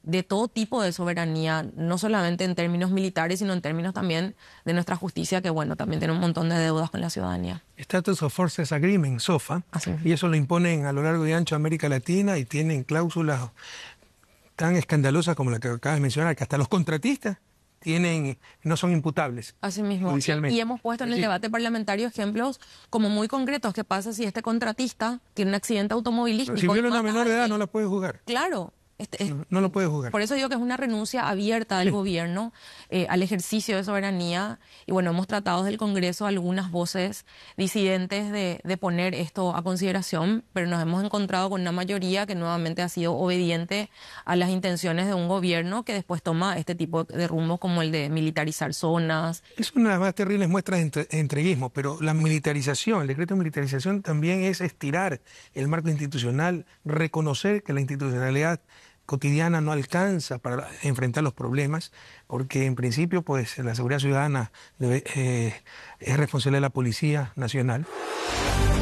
de todo tipo de soberanía, no solamente en términos militares, sino en términos también de nuestra justicia, que bueno, también tiene un montón de deudas con la ciudadanía. Status of Forces Agreement, SOFA, y eso lo imponen a lo largo y ancho de América Latina y tienen cláusulas tan escandalosas como la que acabas de mencionar, que hasta los contratistas no son imputables. Así mismo. Judicialmente. Y hemos puesto en el debate parlamentario ejemplos como muy concretos. ¿Qué pasa si este contratista tiene un accidente automovilístico? Si viola una menor de edad, no la puede juzgar. Claro. No lo puede juzgar. Por eso digo que es una renuncia abierta del gobierno al ejercicio de soberanía. Y bueno, hemos tratado desde el Congreso algunas voces disidentes de poner esto a consideración, pero nos hemos encontrado con una mayoría que nuevamente ha sido obediente a las intenciones de un gobierno que después toma este tipo de rumbos como el de militarizar zonas. Es una de las más terribles muestras de entreguismo, pero la militarización, el decreto de militarización también es estirar el marco institucional, reconocer que la institucionalidad cotidiana no alcanza para enfrentar los problemas, porque en principio pues la seguridad ciudadana es responsabilidad de la Policía Nacional.